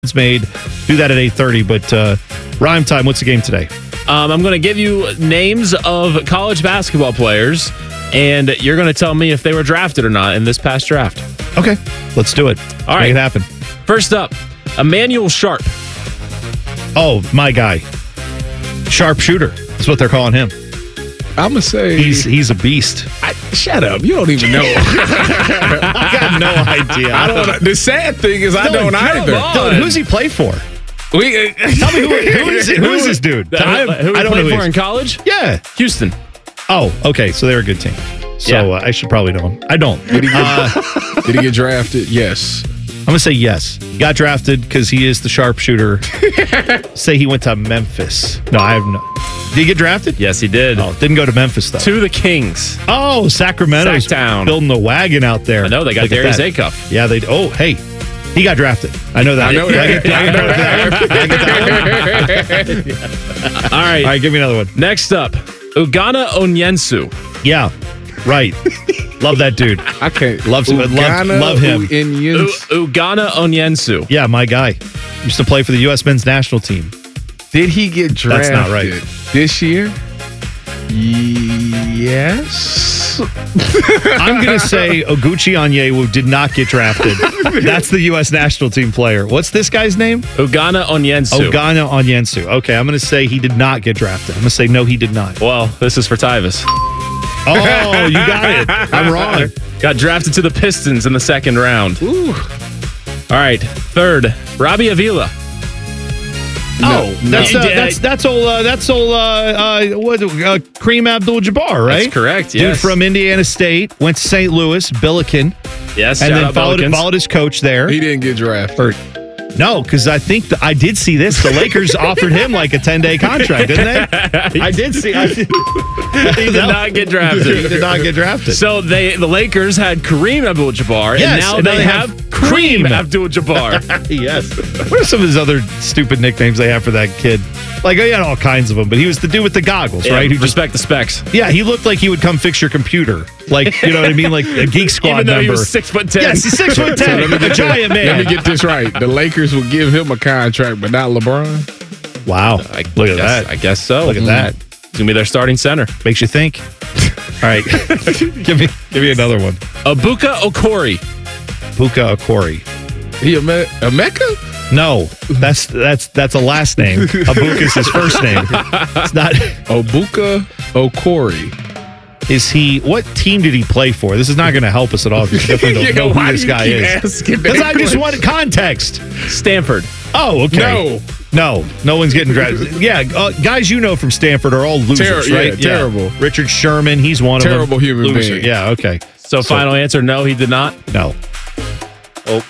It's made. Do that at 8:30. But rhyme time. What's the game today? I'm going to give you names of college basketball players, and you're going to tell me if they were drafted or not in this past draft. Okay, let's do it. All right. Make it happen. First up, Emmanuel Sharp. Oh, my guy. Sharpshooter. That's what they're calling him. I'm going to say... He's a beast. Shut up. You don't even know. I got no idea. I don't. The sad thing is I don't either. Dylan, who's he play for? Tell me who is this dude? I Who don't know played who for he in is. College? Yeah. Houston. Oh, okay. So they're a good team. So Yeah. I should probably know him. I don't. Did he get drafted? Yes. I'm going to say yes. He got drafted because he is the sharpshooter. Say he went to Memphis. No, I have no. Did he get drafted? Yes, he did. Oh, didn't go to Memphis, though. To the Kings. Oh, Sacramento's Sacktown. building the wagon out there. I know, they got Look at Darius that. Acuff. Yeah, they. Oh, hey. He got drafted. I know that. I know that. All right. All right, give me another one. Next up, Ugana Onyensu. Yeah, right. Love that dude. I can't. Love him. Love him. Ugana Onyensu. Yeah, my guy. Used to play for the U.S. men's national team. Did he get drafted? That's not right. This year? Yes. I'm going to say Oguchi Onyewu did not get drafted. That's the U.S. national team player. What's this guy's name? Ugana Onyensu. Ogana Onyensu. Okay, I'm going to say he did not get drafted. I'm going to say no, he did not. Well, this is for Tyvis. Oh, you got it. I'm wrong. Got drafted to the Pistons in the second round. Ooh. All right. Third, Robbie Avila. That's Kareem Abdul-Jabbar, right? That's correct, Dude yes. from Indiana State, went to St. Louis, Billiken, Yes, and shout then out followed Pelicans. his coach there. He didn't get drafted. No, because I think I did see this. The Lakers offered him like a 10-day contract, didn't they? I did see. He did not get drafted. He did not get drafted. So the Lakers had Kareem Abdul-Jabbar, Yes, and now and they have Kareem Abdul-Jabbar. Yes. What are some of his other stupid nicknames they have for that kid? Like, he had all kinds of them, but he was the dude with the goggles, Yeah, right? Who just, respect the specs. yeah, he looked like he would come fix your computer. Like, you know what I mean? Like a Geek Squad Even though member. he was 6'10". Yes, he's 6'10", a giant man. Let me get this right. The Lakers will give him a contract, but not LeBron. Wow. Look at that. I guess so. Look at that. It's gonna be their starting center. Makes you think. All right. give me another one. Abuka Okori. Puka Okori. He a Mecca? No, that's a last name. Abuka is his first name. It's not. Obuka Okori. Is he? What team did he play for? This is not going to help us at all. Because we definitely don't know who this guy is. Because I just wanted context. Stanford. Oh, okay. No one's getting drafted. Yeah, guys you know from Stanford are all losers, right? Yeah, terrible. Richard Sherman, he's one of them. Terrible human Loser. being. Yeah, okay. So final answer, no, he did not. No. Oh,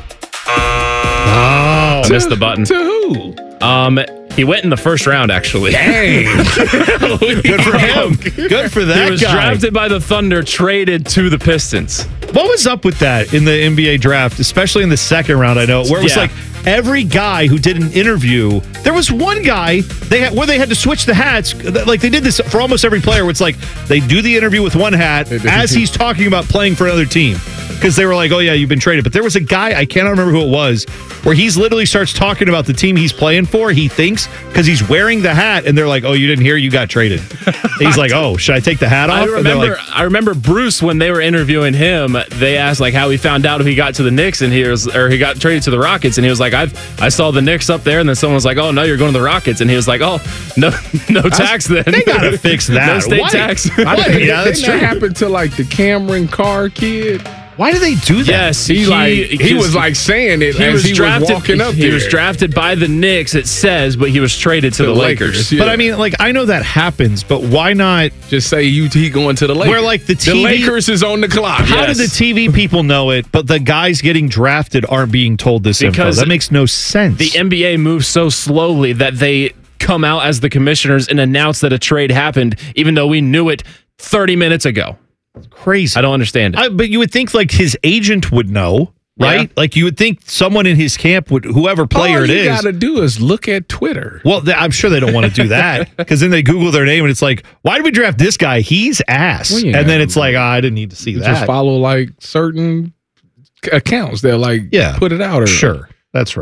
Oh, I missed the button. To who? He went in the first round, actually. dang. Good for him. Good for that He was guy. drafted by the Thunder, traded to the Pistons. What was up with that in the NBA draft, especially in the second round? I know where it was like every guy who did an interview. There was one guy where they had to switch the hats. Like they did this for almost every player. Where it's like they do the interview with one hat as he's talking about playing for another team. Because they were like, oh, yeah, you've been traded. But there was a guy, I cannot remember who it was, where he's literally starts talking about the team he's playing for, he thinks, because he's wearing the hat. And they're like, oh, you didn't hear? You got traded. He's like, oh, should I take the hat off? I remember Bruce, when they were interviewing him, they asked like how he found out if he got to the Knicks and he got traded to the Rockets. And he was like, I saw the Knicks up there. And then someone was like, oh, no, you're going to the Rockets. And he was like, oh, no tax then. They got to fix that. No state tax. Yeah, that's Didn't true. that happen to like the Cameron Carr kid? Why do they do that? Yes, He was like saying it as he was walking up there. He was drafted by the Knicks, it says, but he was traded to the Lakers. Yeah. But I mean, like, I know that happens, but why not? Just say he going to the Lakers. Where like the TV, Lakers is on the clock. How do the TV people know it, but the guys getting drafted aren't being told this info? Because That makes no sense. The NBA moves so slowly that they come out as the commissioners and announce that a trade happened, even though we knew it 30 minutes ago. Crazy. I don't understand it. But you would think like his agent would know, right? Yeah. Like you would think someone in his camp would, whoever player All it you is. got to do is look at Twitter. Well, I'm sure they don't want to do that because then they Google their name and it's like, why did we draft this guy? He's ass. Well, yeah. And then it's like, I didn't need to see You that. just follow like certain accounts. They'll like put it out. Sure. That's right.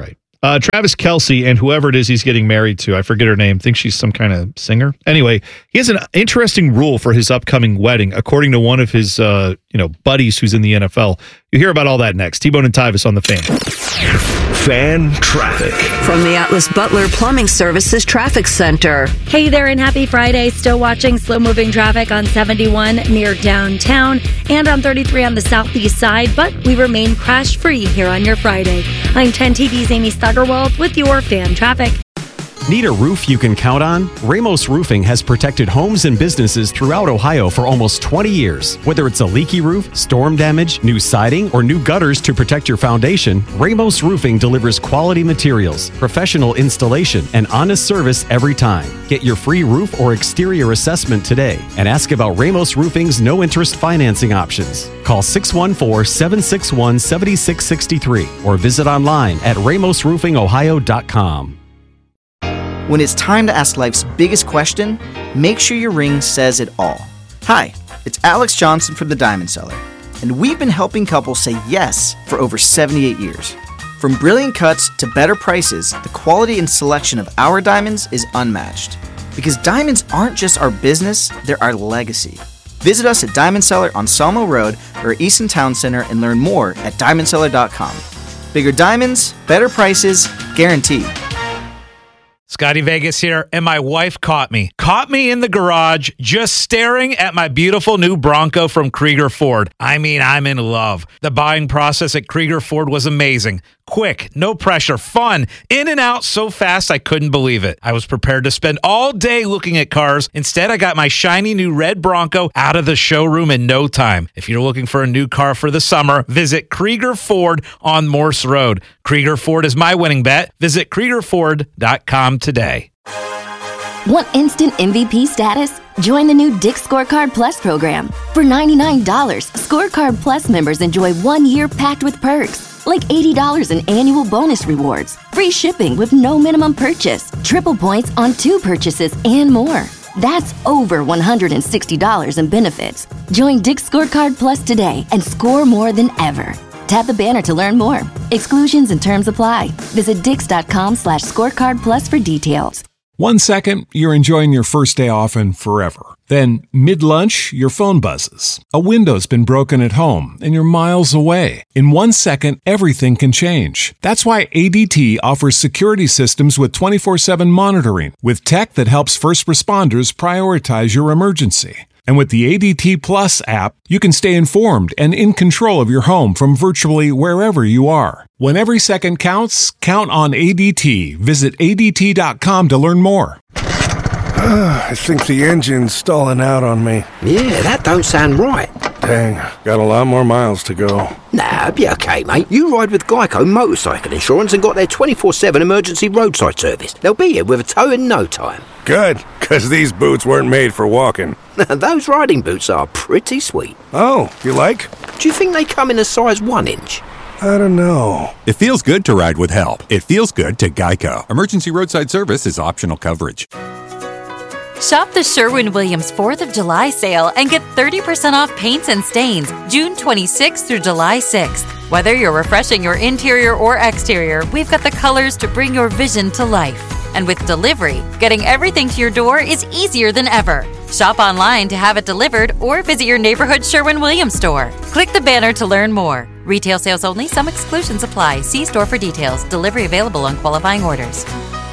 Travis Kelce and whoever it is he's getting married to, I forget her name, think she's some kind of singer. Anyway, he has an interesting rule for his upcoming wedding, according to one of his buddies who's in the NFL. You hear about all that next. T-Bone and Tyvis on the Fan. Fan traffic. From the Atlas Butler Plumbing Services Traffic Center. Hey there and happy Friday. Still watching slow-moving traffic on 71 near downtown and on 33 on the southeast side, but we remain crash-free here on your Friday. I'm 10 TV's Amy Steigerwald with your Fan Traffic. Need a roof you can count on? Ramos Roofing has protected homes and businesses throughout Ohio for almost 20 years. Whether it's a leaky roof, storm damage, new siding, or new gutters to protect your foundation, Ramos Roofing delivers quality materials, professional installation, and honest service every time. Get your free roof or exterior assessment today and ask about Ramos Roofing's no-interest financing options. Call 614-761-7663 or visit online at ramosroofingohio.com. When it's time to ask life's biggest question, make sure your ring says it all. Hi, it's Alex Johnson from The Diamond Seller, and we've been helping couples say yes for over 78 years. From brilliant cuts to better prices, the quality and selection of our diamonds is unmatched. Because diamonds aren't just our business, they're our legacy. Visit us at Diamond Seller on Sawmill Road or Easton Town Center and learn more at diamondseller.com. Bigger diamonds, better prices, guaranteed. Scotty Vegas here, and my wife caught me in the garage just staring at my beautiful new Bronco from Krieger Ford. I mean, I'm in love. The buying process at Krieger Ford was amazing. Quick, no pressure, fun, in and out so fast I couldn't believe it. I was prepared to spend all day looking at cars. Instead, I got my shiny new red Bronco out of the showroom in no time. If you're looking for a new car for the summer, visit Krieger Ford on Morse Road. Krieger Ford is my winning bet. Visit KriegerFord.com today. Want instant MVP status? Join the new Dick's Scorecard Plus program. For $99, Scorecard Plus members enjoy 1 year packed with perks, like $80 in annual bonus rewards, free shipping with no minimum purchase, triple points on 2 purchases, and more. That's over $160 in benefits. Join Dick's Scorecard Plus today and score more than ever. Tap the banner to learn more. Exclusions and terms apply. Visit dix.com/scorecardplus for details. 1 second, you're enjoying your first day off and forever. Then, mid-lunch, your phone buzzes. A window's been broken at home, and you're miles away. In 1 second, everything can change. That's why ADT offers security systems with 24/7 monitoring, with tech that helps first responders prioritize your emergency. And with the ADT Plus app, you can stay informed and in control of your home from virtually wherever you are. When every second counts, count on ADT. Visit ADT.com to learn more. I think the engine's stalling out on me. Yeah, that don't sound right. Dang, got a lot more miles to go. Nah, be okay, mate. You ride with Geico Motorcycle Insurance and got their 24/7 emergency roadside service. They'll be here with a tow in no time. Good, because these boots weren't made for walking. Those riding boots are pretty sweet. Oh, you like? Do you think they come in a size 1 inch? I don't know. It feels good to ride with help. It feels good to Geico. Emergency roadside service is optional coverage. Shop the Sherwin-Williams 4th of July sale and get 30% off paints and stains June 26th through July 6th. Whether you're refreshing your interior or exterior, we've got the colors to bring your vision to life. And with delivery, getting everything to your door is easier than ever. Shop online to have it delivered or visit your neighborhood Sherwin-Williams store. Click the banner to learn more. Retail sales only. Some exclusions apply. See store for details. Delivery available on qualifying orders.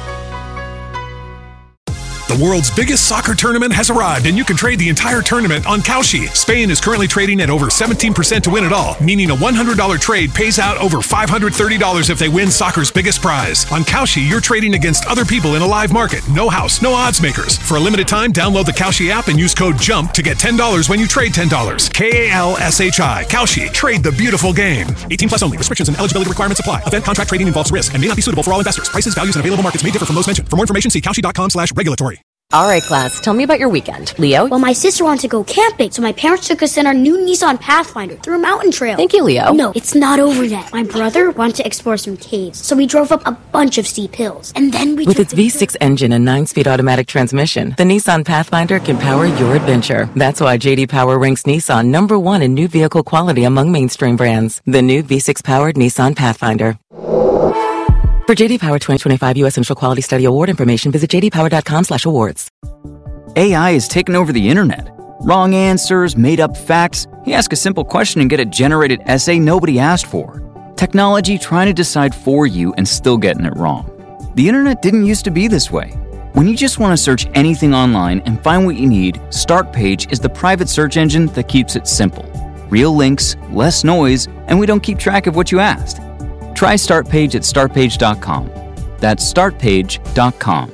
The world's biggest soccer tournament has arrived, and you can trade the entire tournament on Kalshi. Spain is currently trading at over 17% to win it all, meaning a $100 trade pays out over $530 if they win soccer's biggest prize. On Kalshi, you're trading against other people in a live market. No house, no odds makers. For a limited time, download the Kalshi app and use code JUMP to get $10 when you trade $10. KALSHI. Kalshi. Trade the beautiful game. 18 plus only. Restrictions and eligibility requirements apply. Event contract trading involves risk and may not be suitable for all investors. Prices, values, and available markets may differ from those mentioned. For more information, see kalshi.com/regulatory. All right, class, tell me about your weekend. Leo? Well, my sister wanted to go camping, so my parents took us in our new Nissan Pathfinder through a mountain trail. Thank you, Leo. No, it's not over yet. My brother wanted to explore some caves, so we drove up a bunch of steep hills. And then we With its V6 engine and 9-speed automatic transmission, the Nissan Pathfinder can power your adventure. That's why J.D. Power ranks Nissan number 1 in new vehicle quality among mainstream brands. The new V6-powered Nissan Pathfinder. For JD Power 2025 U.S. Central Quality Study Award information, visit jdpower.com/awards. AI has taken over the internet. Wrong answers, made-up facts. You ask a simple question and get a generated essay nobody asked for. Technology trying to decide for you and still getting it wrong. The internet didn't used to be this way. When you just want to search anything online and find what you need, Startpage is the private search engine that keeps it simple. Real links, less noise, and we don't keep track of what you asked. Try Startpage at startpage.com. That's startpage.com.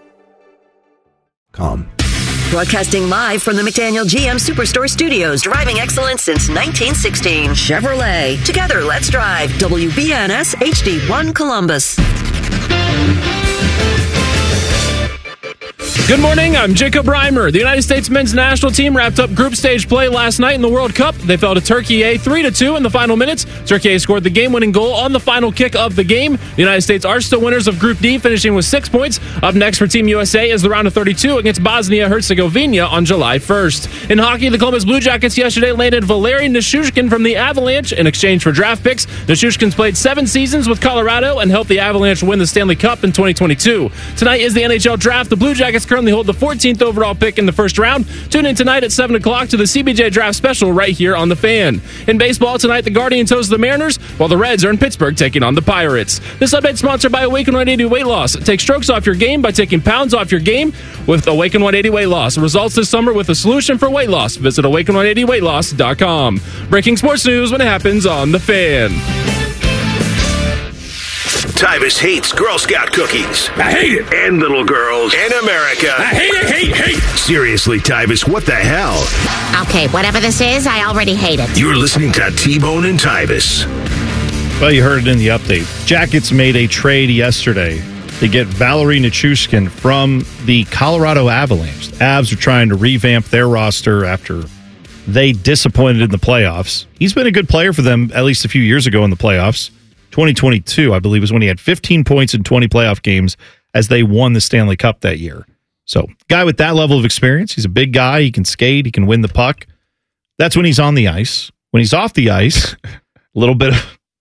Broadcasting live from the McDaniel GM Superstore Studios, driving excellence since 1916. Chevrolet. Together, let's drive. WBNS HD1 Columbus. Good morning, I'm Jacob Reimer. The United States men's national team wrapped up group stage play last night in the World Cup. They fell to Turkey A 3-2 in the final minutes. Turkey A scored the game-winning goal on the final kick of the game. The United States are still winners of Group D, finishing with 6 points. Up next for Team USA is the round of 32 against Bosnia-Herzegovina on July 1st. In hockey, the Columbus Blue Jackets yesterday landed Valeri Nichushkin from the Avalanche in exchange for draft picks. Nichushkin's played 7 seasons with Colorado and helped the Avalanche win the Stanley Cup in 2022. Tonight is the NHL Draft. The Blue Jackets currently hold the 14th overall pick in the first round. Tune in tonight at 7 o'clock to the CBJ Draft Special right here on The Fan. In baseball tonight, the Guardians host the Mariners, while the Reds are in Pittsburgh taking on the Pirates. This update sponsored by Awaken 180 Weight Loss. Take strokes off your game by taking pounds off your game with Awaken 180 Weight Loss. Results this summer with a solution for weight loss. Visit awaken180weightloss.com. Breaking sports news when it happens on The Fan. Tyvis hates Girl Scout cookies. I hate it. And little girls. And America. I hate it, hate. Seriously, Tyvis, what the hell? Okay, whatever this is, I already hate it. You're listening to T-Bone and Tyvis. Well, you heard it in the update. Jackets made a trade yesterday to get Valeri Nichushkin from the Colorado Avalanche. The Avs are trying to revamp their roster after they disappointed in the playoffs. He's been a good player for them at least a few years ago in the playoffs. 2022, I believe, is when he had 15 points in 20 playoff games as they won the Stanley Cup that year. So, guy with that level of experience, he's a big guy. He can skate. He can win the puck. That's when he's on the ice. When he's off the ice, a little bit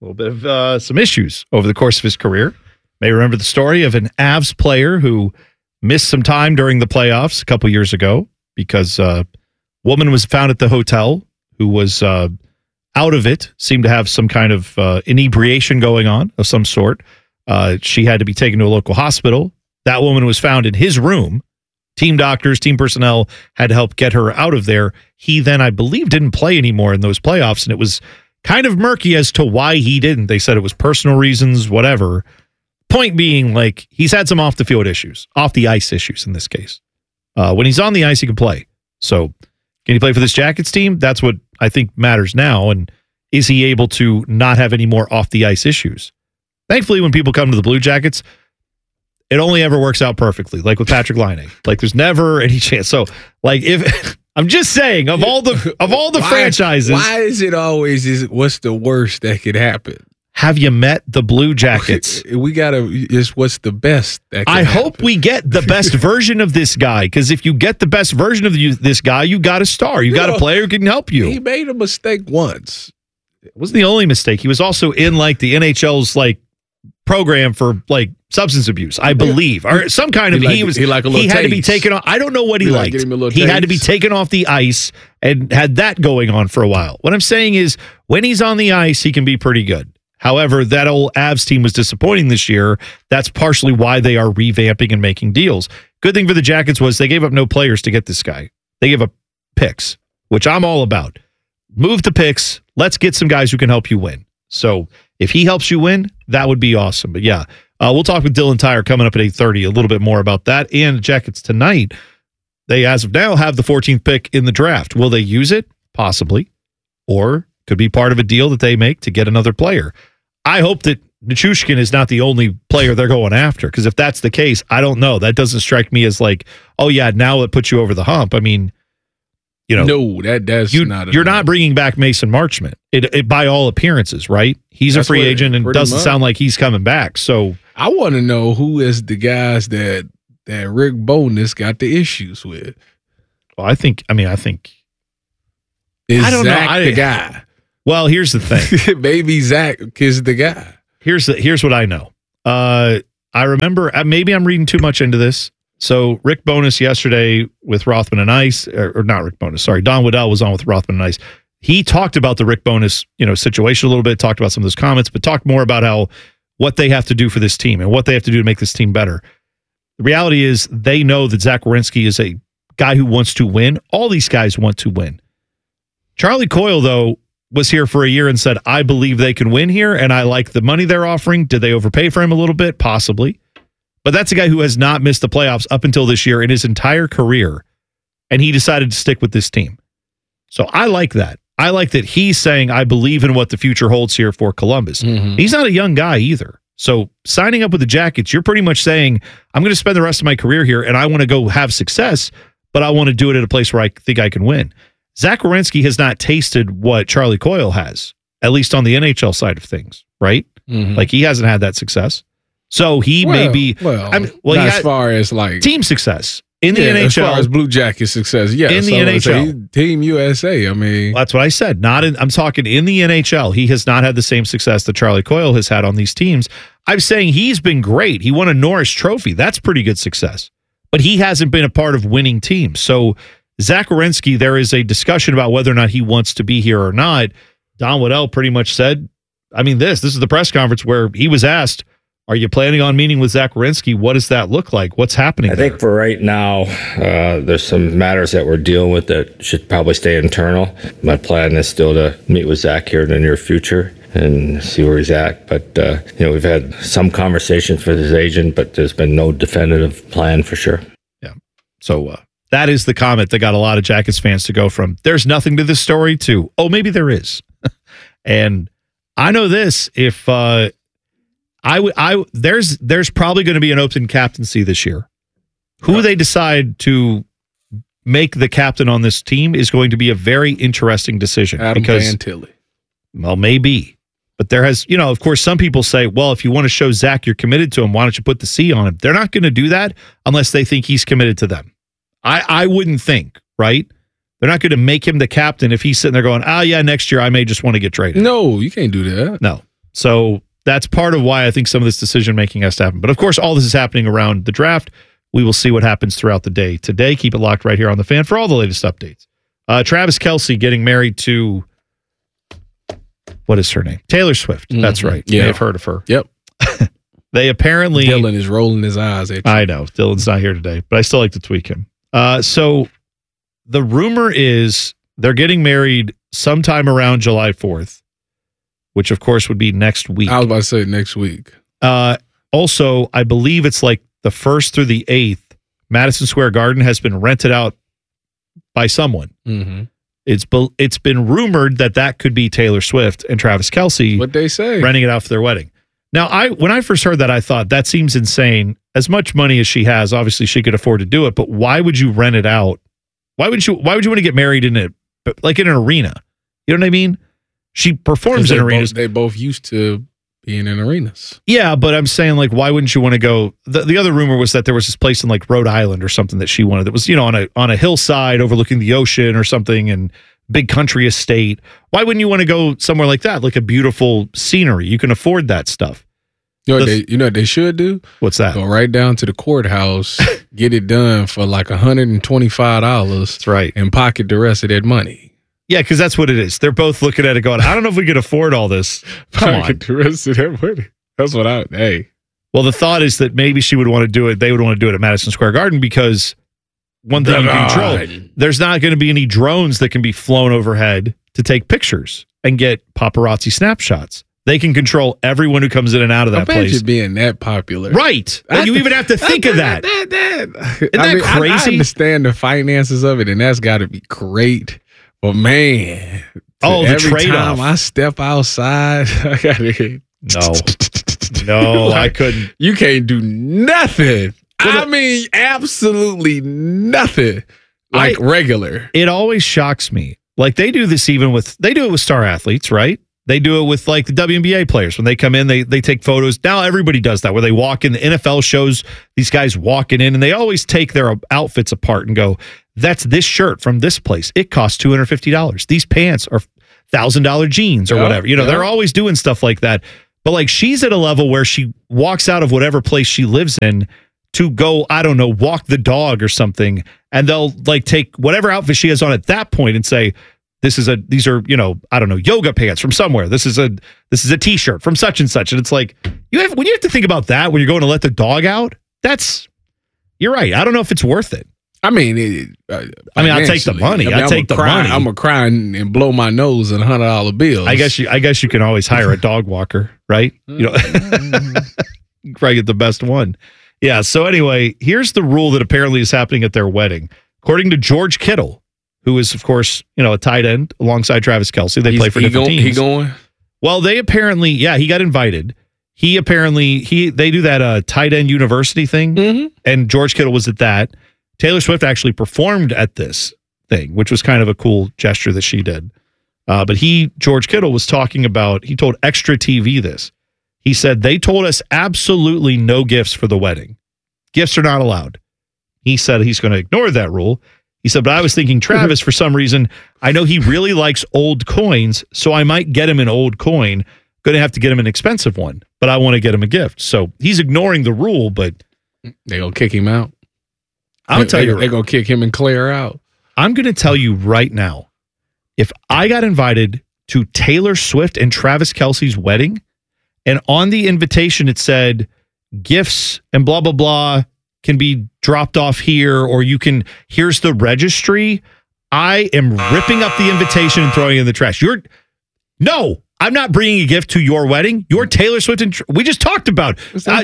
of some issues over the course of his career. May remember the story of an Avs player who missed some time during the playoffs a couple years ago because a woman was found at the hotel who was out of it, seemed to have some kind of inebriation going on of some sort. She had to be taken to a local hospital. That woman was found in his room. Team doctors, team personnel had to help get her out of there. He then, I believe, didn't play anymore in those playoffs, and it was kind of murky as to why he didn't. They said it was personal reasons, whatever. Point being, like, he's had some off-the-field issues, off-the-ice issues in this case. When he's on the ice, he can play. So, can he play for this Jackets team? That's what I think matters now. And is he able to not have any more off the ice issues? Thankfully, when people come to the Blue Jackets, it only ever works out perfectly, like with Patrick Laine. Like there's never any chance. So, like if I'm just saying, of all the franchises, why is it always what's the worst that could happen? Have you met the Blue Jackets? We gotta. Is what's the best that can I happen. hope we get the best version of this guy, because if you get the best version of this guy, you got a star. You got a player who can help you. He made a mistake once. It wasn't the only mistake. He was also in like the NHL's like program for like substance abuse, I believe, or some kind of. He had to be taken off. I don't know what he liked. He had to be taken off the ice and had that going on for a while. What I'm saying is, when he's on the ice, he can be pretty good. However, that old Avs team was disappointing this year. That's partially why they are revamping and making deals. Good thing for the Jackets was they gave up no players to get this guy. They gave up picks, which I'm all about. Move the picks. Let's get some guys who can help you win. So if he helps you win, that would be awesome. But yeah, we'll talk with Dylan Tyre coming up at 8:30, a little bit more about that. And the Jackets tonight, they as of now have the 14th pick in the draft. Will they use it? Possibly. Or could be part of a deal that they make to get another player. I hope that Nichushkin is not the only player they're going after, because if that's the case, I don't know. That doesn't strike me as like, oh yeah, now it puts you over the hump. I mean, you know, no, that's not. You're not bringing back Mason Marchment. It by all appearances, right? He's a free agent and doesn't sound like he's coming back. So I want to know who is the guys that Rick Bowness got the issues with. Well, I think. Is I don't Zach know. the guy? Well, here's the thing. Maybe Zach is the guy. Here's what I know. I remember, maybe I'm reading too much into this. So Rick Bowness yesterday with Rothman and Ice, or not Rick Bowness, sorry, Don Waddell was on with Rothman and Ice. He talked about the Rick Bowness, situation a little bit, talked about some of those comments, but talked more about what they have to do for this team and what they have to do to make this team better. The reality is they know that Zach Werenski is a guy who wants to win. All these guys want to win. Charlie Coyle, though, was here for a year and said, I believe they can win here, and I like the money they're offering. Did they overpay for him a little bit? Possibly. But that's a guy who has not missed the playoffs up until this year in his entire career, and he decided to stick with this team. So I like that. I like that he's saying, I believe in what the future holds here for Columbus. Mm-hmm. He's not a young guy either. So signing up with the Jackets, you're pretty much saying, I'm going to spend the rest of my career here, and I want to go have success, but I want to do it at a place where I think I can win. Zach Werenski has not tasted what Charlie Coyle has, at least on the NHL side of things, right? Mm-hmm. Like, he hasn't had that success. So he may be... as far as like... team success. In the NHL, as far as Blue Jackets success, yeah. In the NHL, Team USA. I mean, that's what I said. I'm talking in the NHL. He has not had the same success that Charlie Coyle has had on these teams. I'm saying he's been great. He won a Norris Trophy. That's pretty good success. But he hasn't been a part of winning teams. So Zach Werenski, there is a discussion about whether or not he wants to be here or not. Don Waddell pretty much said, this is the press conference where he was asked, are you planning on meeting with Zach Werenski? What does that look like? What's happening I think for right now, there's some matters that we're dealing with that should probably stay internal. My plan is still to meet with Zach here in the near future and see where he's at. But, we've had some conversations with his agent, but there's been no definitive plan for sure. Yeah. So that is the comment that got a lot of Jackets fans to go from, there's nothing to this story, to, oh, maybe there is. And I know this, if... there's probably going to be an open captaincy this year. Who they decide to make the captain on this team is going to be a very interesting decision. Adam Van Tilly. Well, maybe. But there has, of course, some people say, well, if you want to show Zach you're committed to him, why don't you put the C on him? They're not going to do that unless they think he's committed to them. I wouldn't think, right? They're not going to make him the captain if he's sitting there going, next year I may just want to get traded. No, you can't do that. No. So... that's part of why I think some of this decision-making has to happen. But, of course, all this is happening around the draft. We will see what happens throughout the day. Today, keep it locked right here on The Fan for all the latest updates. Travis Kelce getting married to, what is her name? Taylor Swift. Mm-hmm. That's right. Yeah. You may have heard of her. Yep. They apparently... Dylan is rolling his eyes at you. I know. Dylan's not here today, but I still like to tweak him. So the rumor is they're getting married sometime around July 4th. Which, of course, would be next week. I was about to say next week. Also, I believe it's like the 1st through the 8th, Madison Square Garden has been rented out by someone. Mm-hmm. It's been rumored that could be Taylor Swift and Travis Kelce. What they say. Renting it out for their wedding. Now, when I first heard that, I thought, that seems insane. As much money as she has, obviously she could afford to do it, but why would you rent it out? Why would you want to get married in an arena? You know what I mean? She performs in arenas. They both used to being in arenas. Yeah, but I'm saying, why wouldn't you want to go? The other rumor was that there was this place in Rhode Island or something that she wanted that was, on a hillside overlooking the ocean or something, and big country estate. Why wouldn't you want to go somewhere like that? Like a beautiful scenery. You can afford that stuff. You know what they should do? What's that? Go right down to the courthouse, get it done for $125. That's right. And pocket the rest of that money. Yeah, because that's what it is. They're both looking at it going, I don't know if we could afford all this. Come on. The rest of that money. That's what hey. Well, the thought is that maybe she would want to do it. They would want to do it at Madison Square Garden because one thing you can control, there's not going to be any drones that can be flown overhead to take pictures and get paparazzi snapshots. They can control everyone who comes in and out of that place. Imagine being that popular. Right. You even have to think of that. Isn't that crazy? I understand the finances of it, and that's got to be great. But man, the trade-off. Time I step outside, I gotta No, I couldn't. You can't do nothing. Absolutely nothing. Regular. It always shocks me. They do this they do it with star athletes, right? They do it with the WNBA players. When they come in, they take photos. Now everybody does that, where they walk in. The NFL shows these guys walking in, and they always take their outfits apart and go, that's this shirt from this place. It costs $250. These pants are $1,000 jeans or whatever. They're always doing stuff like that. But like she's at a level where she walks out of whatever place she lives in to go, I don't know, walk the dog or something. And they'll like take whatever outfit she has on at that point and say, these are, you know, I don't know, yoga pants from somewhere. This is a t-shirt from such and such. And it's like, when you have to think about that, when you're going to let the dog out, you're right. I don't know if it's worth it. I mean, I'll take the money. I'll take the money. I'm gonna cry and blow my nose in $100 bills. I guess you can always hire a dog walker, right? You know, probably get the best one. Yeah. So anyway, here's the rule that apparently is happening at their wedding, according to George Kittle, who is of course a tight end alongside Travis Kelce. They play for different teams. He going? Well, they apparently, he got invited. They do that tight end university thing, and George Kittle was at that. Taylor Swift actually performed at this thing, which was kind of a cool gesture that she did. But George Kittle was talking about, he told Extra TV this. He said, they told us absolutely no gifts for the wedding. Gifts are not allowed. He said he's going to ignore that rule. He said, but I was thinking Travis, for some reason, I know he really likes old coins, so I might get him an old coin. Going to have to get him an expensive one, but I want to get him a gift. So he's ignoring the rule, but they're going to kick him out. I'll tell you. They're going to kick him and Claire out. I'm going to tell you right now, if I got invited to Taylor Swift and Travis Kelce's wedding, and on the invitation it said gifts and blah, blah, blah can be dropped off here, or here's the registry, I am ripping up the invitation and throwing it in the trash. No. I'm not bringing a gift to your wedding. Your Taylor Swift we just talked about.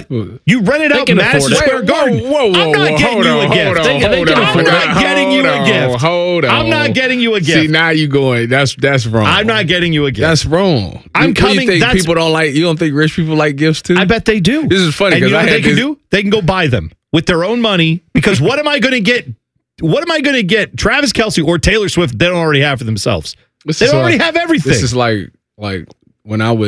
You rented out Madison Square Garden. Whoa, I'm not getting you a gift. I'm not getting you a gift. Hold on. I'm not getting you a gift. See, now you going. That's wrong. I'm not getting you a gift. That's wrong. I'm coming. You think people don't like? You don't think rich people like gifts too? I bet they do. This is funny because you know what they can do? They can go buy them with their own money. Because what am I going to get? What am I going to get? Travis Kelce or Taylor Swift? They don't already have for themselves. They already have everything. This is like when I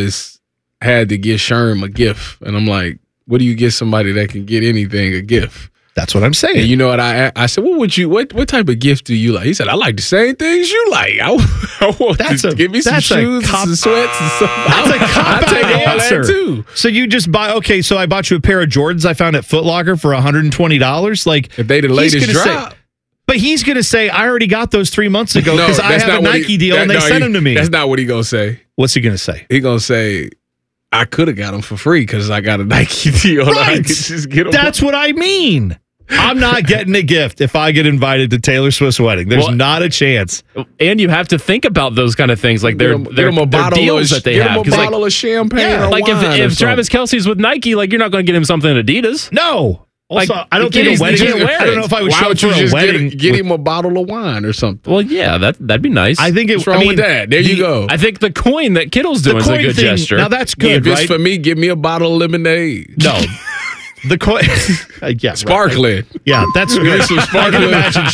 had to get Sherm a gift, and I'm like, what do you get somebody that can get anything a gift? That's what I'm saying. And you know what I said? What type of gift do you like? He said, I like the same things you like. I want to give me some shoes and some sweats and stuff. That's a cop-out take all answer. that too. So you just so I bought you a pair of Jordans I found at Foot Locker for $120. Like, if they the latest drop. But he's going to say, I already got those 3 months ago because I have a Nike deal and they sent them to me. That's not what he going to say. What's he going to say? He going to say, I could have got them for free because I got a Nike deal. Right. I could just get them. That's what I mean. I'm not getting a gift if I get invited to Taylor Swift's wedding. There's not a chance. And you have to think about those kind of things. Like they're deals that they have. Get him a bottle of champagne or like wine if Travis Kelce's with Nike, like you're not going to get him something Adidas. No. Also, Like, I don't think a wedding. I don't know if I would Why show up would for you a just wedding. get him a bottle of wine or something? Well, yeah, that'd be nice. I think What's wrong with that? There you go. I think the coin that Kittle's doing is a good gesture. Now that's good, If it's right? for me, give me a bottle of lemonade. No. The coin, yeah, sparkling. Right. Yeah, that's Give me good. some sparkling. Imagine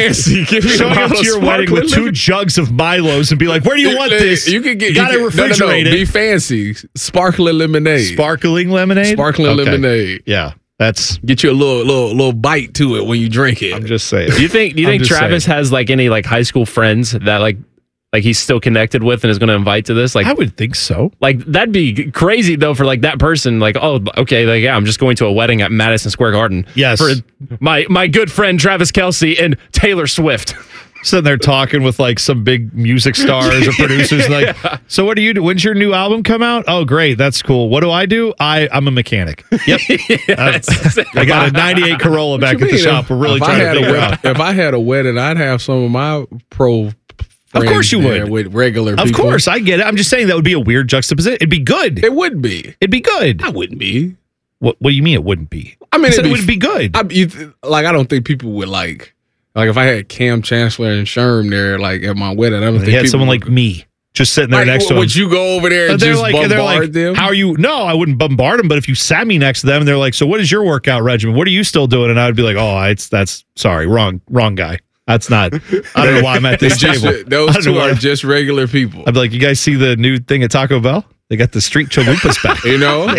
Showing up to your wedding with 2 jugs of Milos and be like, "Where do you want this?" You can get. Got to refrigerate it. Be fancy. Sparkling lemonade. Sparkling lemonade. Sparkling lemonade. Yeah, that's get you a little bite to it when you drink it. I'm just saying. Do you think Travis has like any like high school friends that like he's still connected with and is going to invite to this? Like, I would think so. Like, that'd be crazy though for like that person. Like, oh, okay, like yeah, I'm just going to a wedding at Madison Square Garden. Yes, for my good friend Travis Kelce and Taylor Swift. Sitting there talking with like some big music stars or producers. Like, so what do you do? When's your new album come out? Oh, great, that's cool. What do? I'm a mechanic. Yep, I got a '98 Corolla back at the shop. We're really trying to figure out. If I had a wedding, I'd have some of my pro. Of course you would. With regular people. Of course, I get it. I'm just saying that would be a weird juxtaposition. It'd be good. It would be. It'd be good. I wouldn't be. What do you mean it wouldn't be? I mean, it would be good. I don't think people would like if I had Cam Chancellor and Sherm there, like at my wedding. I don't think had someone like me just sitting there next to them. Would you go over there and just bombard them? How are you? No, I wouldn't bombard them. But if you sat me next to them, and they're like, "So what is your workout regimen? What are you still doing?" And I would be like, "Oh, that's sorry, wrong guy. That's not. I don't know why I'm at this table. Those two are just regular people." I'd be like, "You guys see the new thing at Taco Bell? They got the street chalupas back. You know,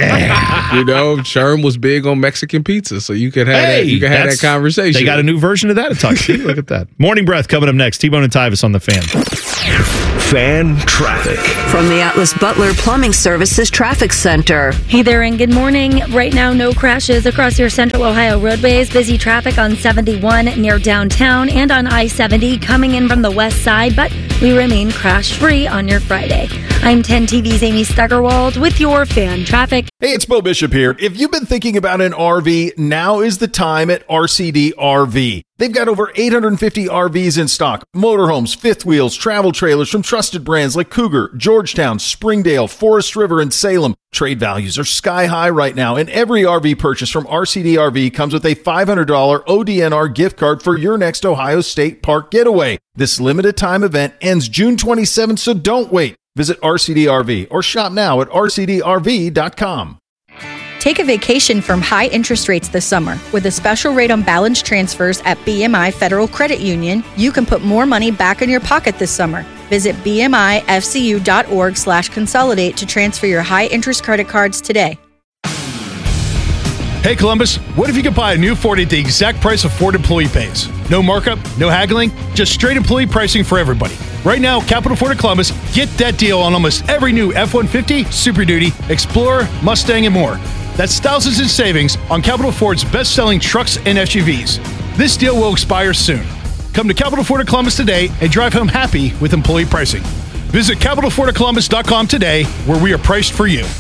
Sherm was big on Mexican pizza, so you could have that conversation. They got a new version of that at Taco. See, look at that. Morning Breath coming up next. T-Bone and Tyvis on the Fan. Fan Traffic. From the Atlas Butler Plumbing Services Traffic Center. Hey there and good morning. Right now, no crashes across your central Ohio roadways. Busy traffic on 71 near downtown and on I-70 coming in from the west side, but we remain crash-free on your Friday. I'm 10 TV's Amy Steigerwald with your Fan Traffic. Hey, it's Bo Bishop here. If you've been thinking about an RV, now is the time at RCD RV. They've got over 850 RVs in stock, motorhomes, fifth wheels, travel trailers from trusted brands like Cougar, Georgetown, Springdale, Forest River, and Salem. Trade values are sky high right now, and every RV purchase from RCD RV comes with a $500 ODNR gift card for your next Ohio State Park getaway. This limited time event ends June 27th, so don't wait. Visit RCD RV or shop now at rcdrv.com. Take a vacation from high interest rates this summer. With a special rate on balance transfers at BMI Federal Credit Union, you can put more money back in your pocket this summer. Visit bmifcu.org/consolidate to transfer your high interest credit cards today. Hey Columbus, what if you could buy a new Ford at the exact price a Ford employee pays? No markup, no haggling, just straight employee pricing for everybody. Right now, Capital Ford of Columbus, get that deal on almost every new F-150, Super Duty, Explorer, Mustang, and more. That's thousands in savings on Capital Ford's best-selling trucks and SUVs. This deal will expire soon. Come to Capital Ford of Columbus today and drive home happy with employee pricing. Visit CapitalFordofColumbus.com today, where we are priced for you.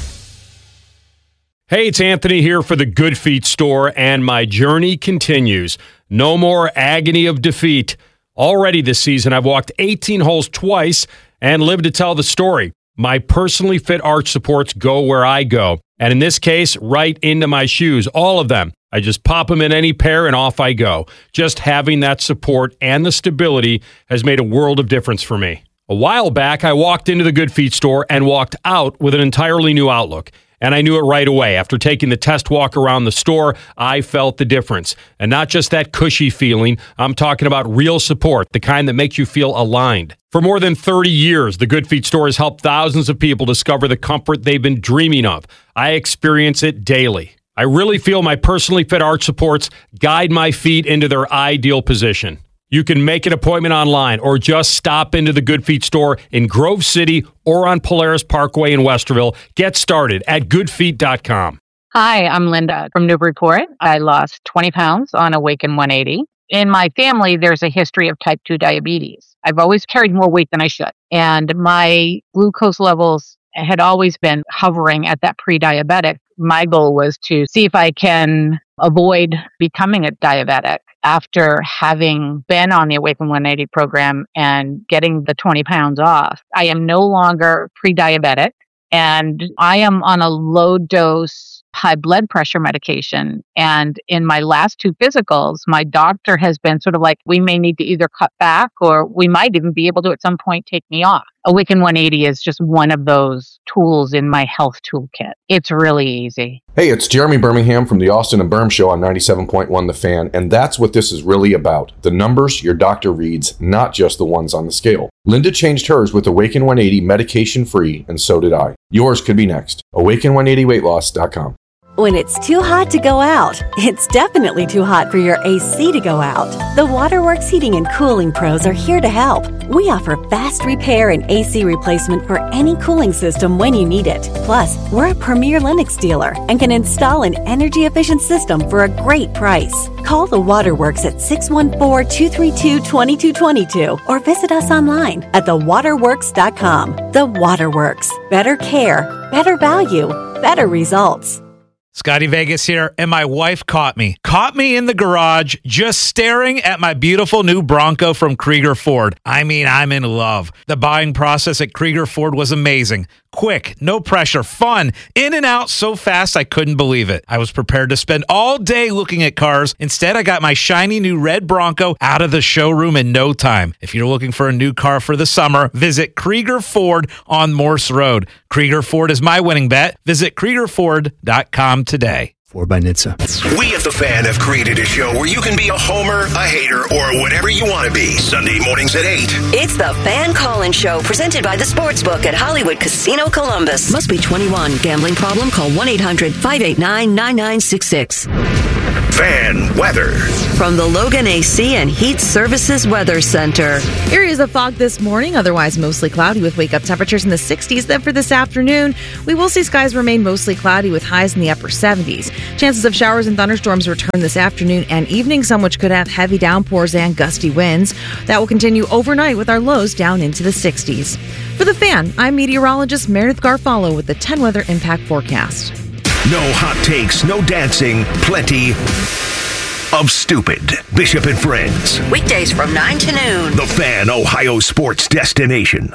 Hey, it's Anthony here for the Good Feet store, and my journey continues. No more agony of defeat. Already this season, I've walked 18 holes twice and lived to tell the story. My personally fit arch supports go where I go. And in this case, right into my shoes, all of them. I just pop them in any pair and off I go. Just having that support and the stability has made a world of difference for me. A while back, I walked into the Good Feet store and walked out with an entirely new outlook. And I knew it right away. After taking the test walk around the store, I felt the difference. And not just that cushy feeling, I'm talking about real support, the kind that makes you feel aligned. For more than 30 years, the Good Feet store has helped thousands of people discover the comfort they've been dreaming of. I experience it daily. I really feel my personally fit arch supports guide my feet into their ideal position. You can make an appointment online or just stop into the Good Feet store in Grove City or on Polaris Parkway in Westerville. Get started at goodfeet.com. Hi, I'm Linda from Newburyport. I lost 20 pounds on Awaken 180. In my family, there's a history of type 2 diabetes. I've always carried more weight than I should, and my glucose levels had always been hovering at that pre-diabetic. My goal was to see if I can avoid becoming a diabetic. After having been on the Awaken 180 program and getting the 20 pounds off, I am no longer pre-diabetic, and I am on a low dose high blood pressure medication. And in my last two physicals, my doctor has been sort of like, we may need to either cut back or we might even be able to at some point take me off. Awaken 180 is just one of those tools in my health toolkit. It's really easy. Hey, it's Jeremy Birmingham from the Austin and Berm Show on 97.1 The Fan, and that's what this is really about. The numbers your doctor reads, not just the ones on the scale. Linda changed hers with Awaken 180 medication-free, and so did I. Yours could be next. Awaken180weightloss.com. When it's too hot to go out, it's definitely too hot for your AC to go out. The Waterworks Heating and Cooling Pros are here to help. We offer fast repair and AC replacement for any cooling system when you need it. Plus, we're a premier Lennox dealer and can install an energy-efficient system for a great price. Call the Waterworks at 614-232-2222 or visit us online at thewaterworks.com. The Waterworks. Better care, better value, better results. Scotty Vegas here, and my wife caught me in the garage just staring at my beautiful new Bronco from Krieger Ford. I mean, I'm in love. The buying process at Krieger Ford was amazing. Quick, no pressure, fun, in and out so fast I couldn't believe it. I was prepared to spend all day looking at cars. Instead, I got my shiny new red Bronco out of the showroom in no time. If you're looking for a new car for the summer, visit Krieger Ford on Morse Road. Krieger Ford is my winning bet. Visit KriegerFord.com today. Ford by NHTSA. We at The Fan have created a show where you can be a homer, a hater, or whatever you want to be. Sunday mornings at 8. It's The Fan Call-In Show, presented by the Sportsbook at Hollywood Casino Columbus. Must be 21. Gambling problem? Call 1-800-589-9966. Fan weather. From the Logan AC and Heat Services Weather Center. Areas of fog this morning, otherwise mostly cloudy with wake-up temperatures in the 60s. Then for this afternoon, we will see skies remain mostly cloudy with highs in the upper 70s. Chances of showers and thunderstorms return this afternoon and evening, some which could have heavy downpours and gusty winds. That will continue overnight with our lows down into the 60s. For The Fan, I'm meteorologist Meredith Garfalo with the 10 Weather Impact Forecast. No hot takes, no dancing, plenty of stupid. Bishop and Friends. Weekdays from 9 to noon. The Fan, Ohio sports destination.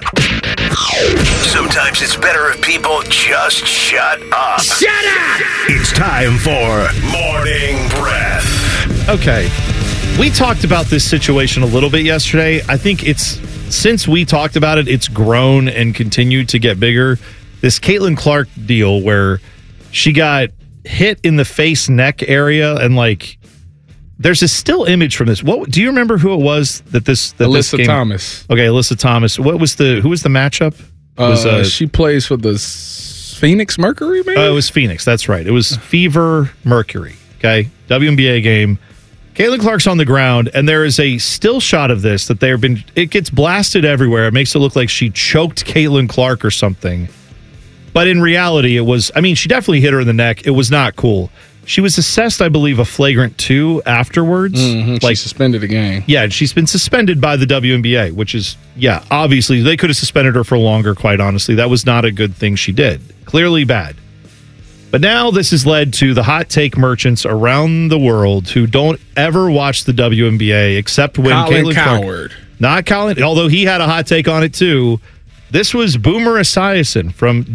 Sometimes it's better if people just shut up. Shut up! It's time for Morning Breath. Okay. We talked about this situation a little bit yesterday. I think since we talked about it, it's grown and continued to get bigger. This Caitlin Clark deal where she got hit in the face neck area and there's a still image from this. What do you remember who it was Alyssa Thomas. Okay, Alyssa Thomas. Who was the matchup? She plays for the Phoenix Mercury, maybe? It was Phoenix. That's right. It was Fever Mercury. Okay, WNBA game. Caitlin Clark's on the ground, and there is a still shot of this that it gets blasted everywhere. It makes it look like she choked Caitlin Clark or something. But in reality, she definitely hit her in the neck. It was not cool. She was assessed, I believe, a flagrant 2 afterwards. Mm-hmm. She suspended the game. Yeah, she's been suspended by the WNBA, which is, obviously, they could have suspended her for longer, quite honestly. That was not a good thing she did. Clearly bad. But now this has led to the hot take merchants around the world who don't ever watch the WNBA except when Caitlin Coward. Clark, not Colin, although he had a hot take on it too. This was Boomer Esiason from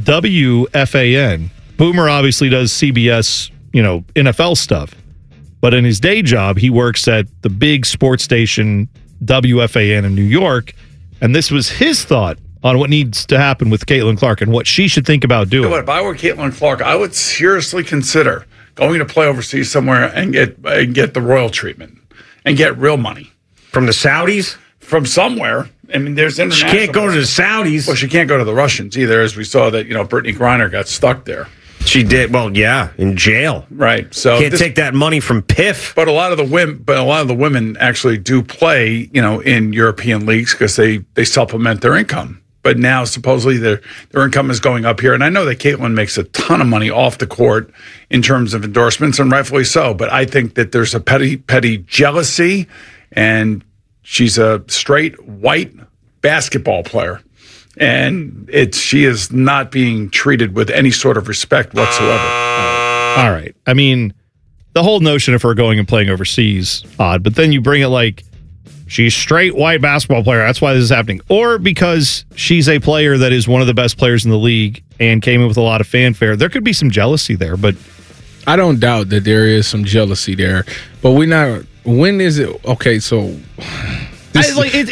WFAN. Boomer obviously does CBS, NFL stuff. But in his day job, he works at the big sports station WFAN in New York. And this was his thought on what needs to happen with Caitlin Clark and what she should think about doing. If I were Caitlin Clark, I would seriously consider going to play overseas somewhere and get the royal treatment and get real money. From the Saudis? From somewhere. I mean, there's international. She can't go to the Saudis. Well, she can't go to the Russians either, as we saw that, Brittany Griner got stuck there. She did. Well, yeah, in jail. Right. So can't take that money from PIF. But a lot of the women actually do play, in European leagues because they supplement their income. But now supposedly their income is going up here. And I know that Caitlin makes a ton of money off the court in terms of endorsements, and rightfully so. But I think that there's a petty jealousy, and she's a straight white basketball player. And she is not being treated with any sort of respect whatsoever. All right. I mean, the whole notion of her going and playing overseas, odd. But then you bring it she's straight white basketball player. That's why this is happening. Or because she's a player that is one of the best players in the league and came in with a lot of fanfare. There could be some jealousy there, but I don't doubt that there is some jealousy there. But when is it? Okay, so this will get.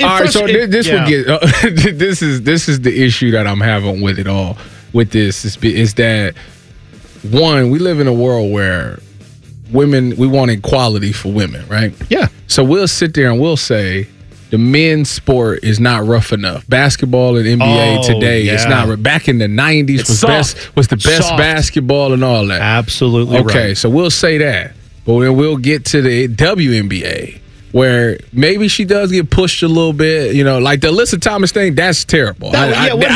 This is the issue that I'm having with it all. With this is that one, we live in a world where we want equality for women, right? Yeah. So we'll sit there and we'll say the men's sport is not rough enough. Basketball and NBA today is not. Back in the 90s was the best basketball and all that. Absolutely. Okay, so we'll say that, but then we'll get to the WNBA where maybe she does get pushed a little bit. Like the Alyssa Thomas thing, that's terrible. I don't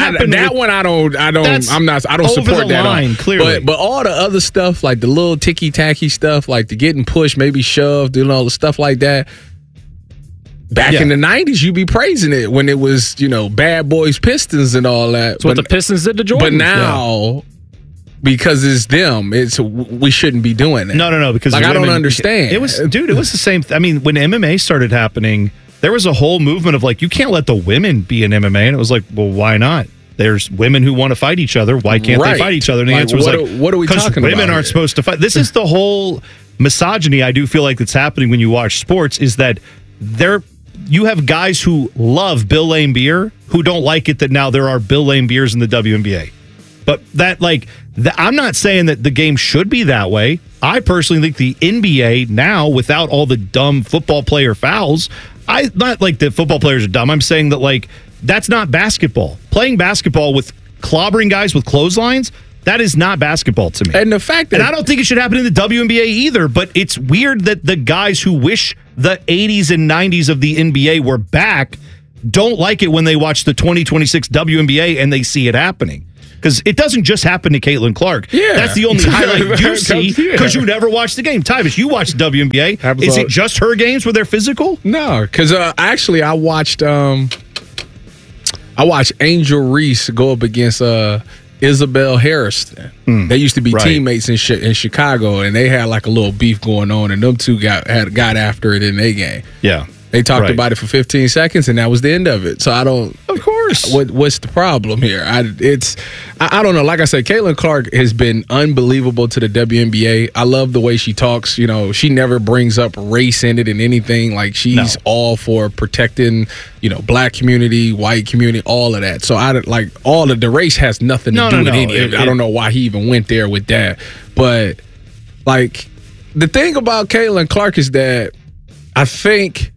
support that line, clearly. But all the other stuff, like the little ticky tacky stuff, like the getting pushed, maybe shoved, all the stuff like that. Back in the 90s, you'd be praising it when it was, Bad Boys Pistons and all that. That's what the Pistons did to Jordan. But now, because it's them, we shouldn't be doing that. No, because I don't understand. It was the same. I mean, when MMA started happening, there was a whole movement of you can't let the women be in MMA, and it was well, why not? There's women who want to fight each other. Why can't they fight each other? And the answer was what are we talking about? Women aren't supposed to fight. This is the whole misogyny I do feel like that's happening when you watch sports. Is that you have guys who love Bill Laimbeer who don't like it that now there are Bill Laimbeers in the WNBA. But I'm not saying that the game should be that way. I personally think the NBA now, without all the dumb football player fouls, not like the football players are dumb. I'm saying that that's not basketball. Playing basketball with clobbering guys with clotheslines, That is not basketball to me. And the fact that, and I don't think it should happen in the WNBA either, but it's weird that the guys who wish the 80s and 90s of the NBA were back don't like it when they watch the 2026 WNBA and they see it happening. Because it doesn't just happen to Caitlin Clark. Yeah. That's the only highlight you see because you never watched the game. Tyvus, you watched the WNBA. Is it just her games where they're physical? No, because actually I watched Angel Reese go up against Isabel Harrison. They used to be teammates in Chicago, and they had like a little beef going on, and them two got after it in their game. Yeah. They talked about it for 15 seconds, and that was the end of it. So I don't. Of course. What's the problem here? I don't know. Like I said, Caitlin Clark has been unbelievable to the WNBA. I love the way she talks. You know, she never brings up race in it and anything. Like she's all for protecting, black community, white community, all of that. So all of the race has nothing to do with any of it. I don't know why he even went there with that. But like the thing about Caitlin Clark is that I think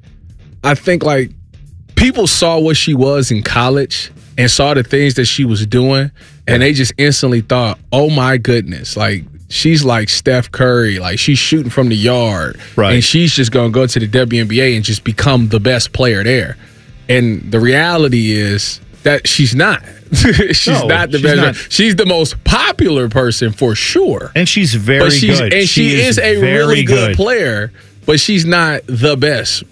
like people saw what she was in college and saw the things that she was doing, and they just instantly thought, oh my goodness, like she's like Steph Curry, like she's shooting from the yard, and she's just going to go to the WNBA and just become the best player there. And the reality is that she's not. She's not the best. She's the most popular person for sure. And she's very good. And she is a really good player. But she's not the best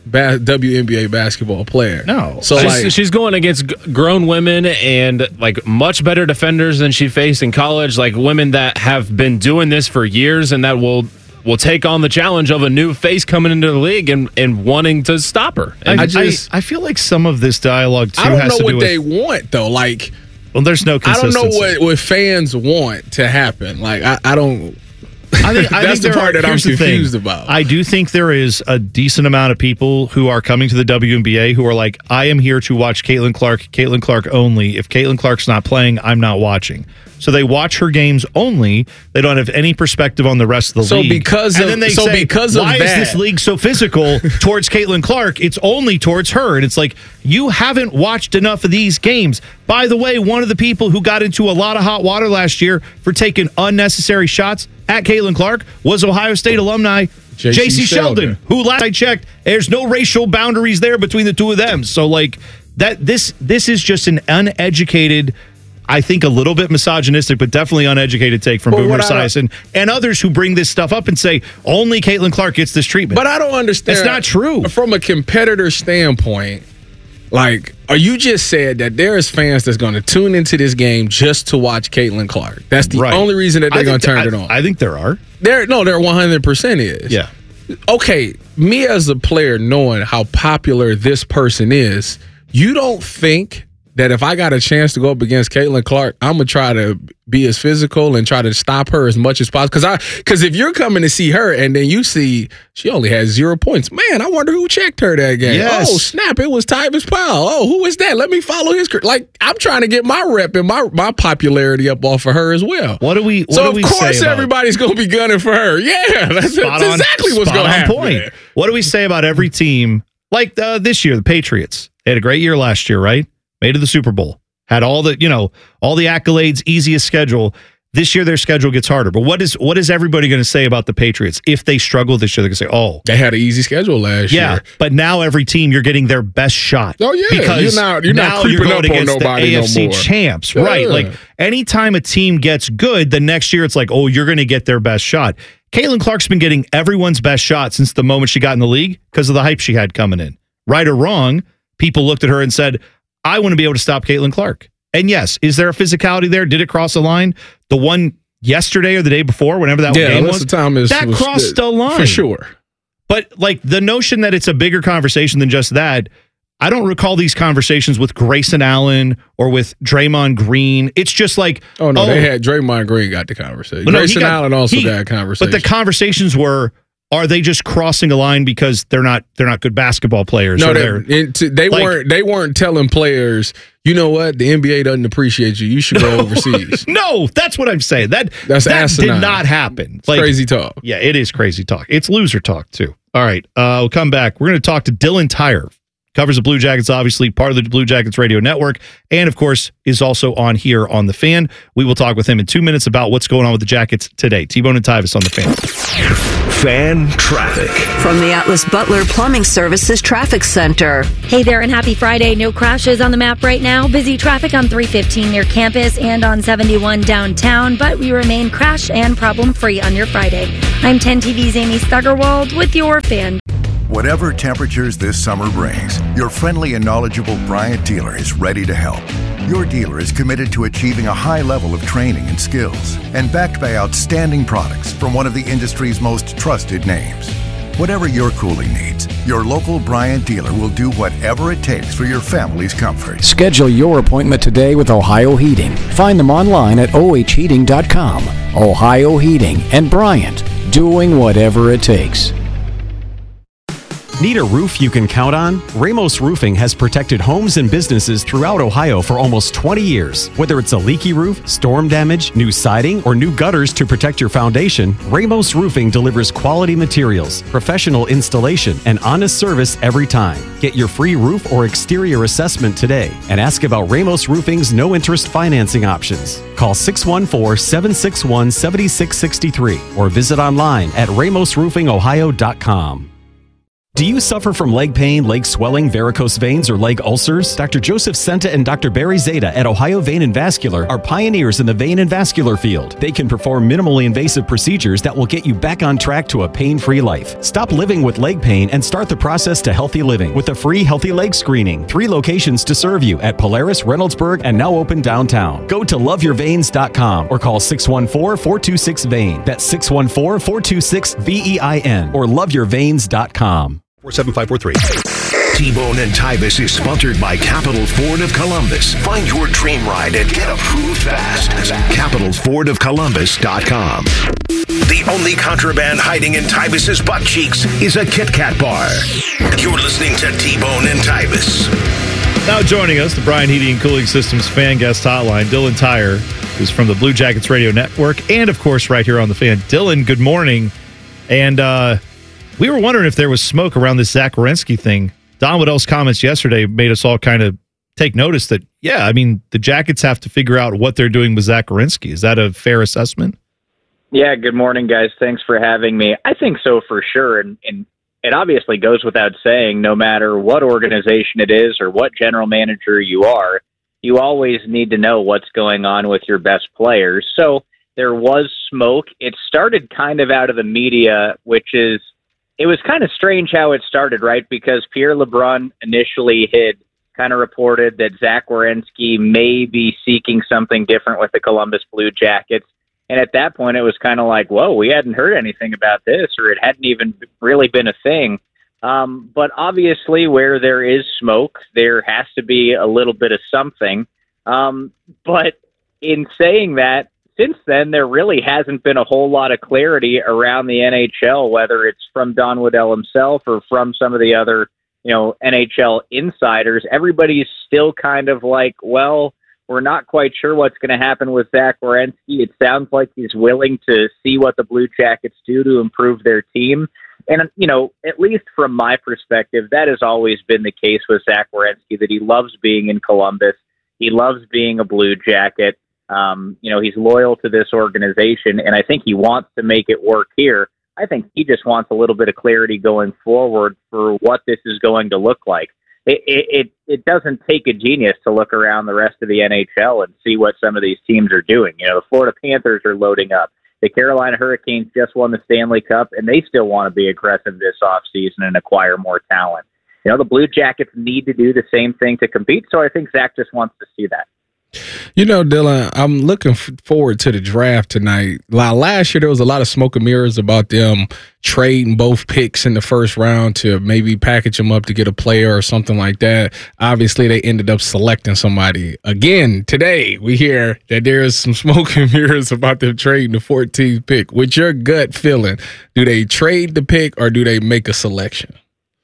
WNBA basketball player. No. So she's going against grown women and like much better defenders than she faced in college, like women that have been doing this for years and that will take on the challenge of a new face coming into the league and wanting to stop her. And I feel like some of this dialogue too I don't has know to what do they with, want though. Like, well, there's no consistency. I don't know what fans want to happen. Like, I don't. I think that's the part that I'm confused about. I do think there is a decent amount of people who are coming to the WNBA who are like, I am here to watch Caitlin Clark only. If Caitlin Clark's not playing, I'm not watching. So they watch her games only. They don't have any perspective on the rest of the league. Because of why is this league so physical towards Caitlin Clark? It's only towards her. And it's like, you haven't watched enough of these games. By the way, one of the people who got into a lot of hot water last year for taking unnecessary shots at Caitlin Clark was Ohio State alumni J.C. Sheldon, who last I checked, there's no racial boundaries there between the two of them. So like that, this is just an uneducated, I think a little bit misogynistic, but definitely uneducated take from Boomer Esiason and others who bring this stuff up and say only Caitlin Clark gets this treatment. But I don't understand. It's not true. From a competitor standpoint, like, you just said that there is fans that's going to tune into this game just to watch Caitlin Clark. That's the only reason that they're going to turn it on. I think there are. There 100% is. Yeah. Okay, me as a player knowing how popular this person is, you don't think that if I got a chance to go up against Caitlin Clark, I'm going to try to be as physical and try to stop her as much as possible? Because if you're coming to see her and then you see she only has 0 points, man, I wonder who checked her that game. Yes. Oh, snap, it was Tyvus Powell. Oh, who is that? Let me follow his career. Like, I'm trying to get my rep and my popularity up off of her as well. What do we of course everybody's going to be gunning for her. Yeah, that's exactly what's going to happen. Point. What do we say about every team? Like this year, the Patriots. They had a great year last year, right? Made to the Super Bowl, had all the accolades, easiest schedule. This year, their schedule gets harder. But what is everybody going to say about the Patriots if they struggle this year? They're going to say, "Oh, they had an easy schedule last year." Yeah, but now every team you're getting their best shot. Oh yeah, because you're not creeping going up against on nobody the AFC no more. champs, Yeah. right? Like anytime a team gets good, the next year it's like, "Oh, you're going to get their best shot." Caitlin Clark's been getting everyone's best shot since the moment she got in the league because of the hype she had coming in. Right or wrong, people looked at her and said, I want to be able to stop Caitlin Clark. And yes, is there a physicality there? Did it cross the line? The one yesterday or the day before, whenever that game was, that crossed the line. For sure. But like the notion that it's a bigger conversation than just that, I don't recall these conversations with Grayson Allen or with Draymond Green. It's just like, they had Draymond Green got the conversation. Grayson Allen also got a conversation. But the conversations were, are they just crossing a line because they're not good basketball players? No, they weren't telling players, you know what, the NBA doesn't appreciate you. You should go overseas. No, that's what I'm saying. That asinine. Did not happen. It's crazy talk. Yeah, it is crazy talk. It's loser talk too. All right, we'll come back. We're going to talk to Dylan Tyre, covers the Blue Jackets, obviously, part of the Blue Jackets radio network, and, of course, is also on here on The Fan. We will talk with him in 2 minutes about what's going on with the Jackets today. T-Bone and Tyvis on The Fan. Fan traffic. From the Atlas Butler Plumbing Services Traffic Center. Hey there, and happy Friday. No crashes on the map right now. Busy traffic on 315 near campus and on 71 downtown, but we remain crash and problem-free on your Friday. I'm 10 TV's Amy Stuggerwald with your Fan. Whatever temperatures this summer brings, your friendly and knowledgeable Bryant dealer is ready to help. Your dealer is committed to achieving a high level of training and skills, and backed by outstanding products from one of the industry's most trusted names. Whatever your cooling needs, your local Bryant dealer will do whatever it takes for your family's comfort. Schedule your appointment today with Ohio Heating. Find them online at ohheating.com. Ohio Heating and Bryant, doing whatever it takes. Need a roof you can count on? Ramos Roofing has protected homes and businesses throughout Ohio for almost 20 years. Whether it's a leaky roof, storm damage, new siding, or new gutters to protect your foundation, Ramos Roofing delivers quality materials, professional installation, and honest service every time. Get your free roof or exterior assessment today and ask about Ramos Roofing's no-interest financing options. Call 614-761-7663 or visit online at ramosroofingohio.com. Do you suffer from leg pain, leg swelling, varicose veins, or leg ulcers? Dr. Joseph Senta and Dr. Barry Zeta at Ohio Vein and Vascular are pioneers in the vein and vascular field. They can perform minimally invasive procedures that will get you back on track to a pain-free life. Stop living with leg pain and start the process to healthy living with a free healthy leg screening. 3 locations to serve you at Polaris, Reynoldsburg, and now open downtown. Go to loveyourveins.com or call 614-426-VEIN. That's 614-426-VEIN or loveyourveins.com. 47543. T-Bone and Tyvis is sponsored by Capital Ford of Columbus. Find your dream ride and get approved fast at CapitalFordOfColumbus.com. The only contraband hiding in Tyvis's butt cheeks is a Kit Kat bar. You're listening to T-Bone and Tyvis. Now joining us, the Bryant Heating and Cooling Systems fan guest hotline, Dylan Tyre, who's from the Blue Jackets Radio Network and, of course, right here on The Fan. Dylan, good morning. And, we were wondering if there was smoke around this Zach Werenski thing. Don Waddell's comments yesterday made us all kind of take notice that, yeah, I mean, the Jackets have to figure out what they're doing with Zach Werenski. Is that a fair assessment? Yeah, good morning, guys. Thanks for having me. I think so for sure. And it obviously goes without saying, no matter what organization it is or what general manager you are, you always need to know what's going on with your best players. So there was smoke. It started kind of out of the media, which is, it was kind of strange how it started, right? Because Pierre LeBrun initially had kind of reported that Zach Werenski may be seeking something different with the Columbus Blue Jackets. And at that point, it was kind of like, whoa, we hadn't heard anything about this, or it hadn't even really been a thing. But obviously, where there is smoke, there has to be a little bit of something. But in saying that, since then, there really hasn't been a whole lot of clarity around the NHL, whether it's from Don Waddell himself or from some of the other, NHL insiders. Everybody's still kind of like, well, we're not quite sure what's going to happen with Zach Werenski. It sounds like he's willing to see what the Blue Jackets do to improve their team. And, at least from my perspective, that has always been the case with Zach Werenski, that he loves being in Columbus. He loves being a Blue Jacket. He's loyal to this organization, and I think he wants to make it work here. I think he just wants a little bit of clarity going forward for what this is going to look like. It doesn't take a genius to look around the rest of the NHL and see what some of these teams are doing. The Florida Panthers are loading up. The Carolina Hurricanes just won the Stanley Cup, and they still want to be aggressive this offseason and acquire more talent. The Blue Jackets need to do the same thing to compete, so I think Zach just wants to see that. Dylan, I'm looking forward to the draft tonight. Last year, there was a lot of smoke and mirrors about them trading both picks in the first round to maybe package them up to get a player or something like that. Obviously, they ended up selecting somebody. Again, today, we hear that there is some smoke and mirrors about them trading the 14th pick. With your gut feeling, do they trade the pick or do they make a selection?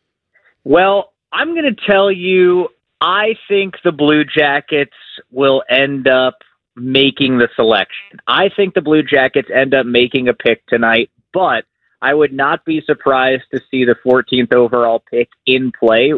Well, I'm going to tell you, I think the Blue Jackets will end up making the selection. I think the Blue Jackets end up making a pick tonight, but I would not be surprised to see the 14th overall pick in play with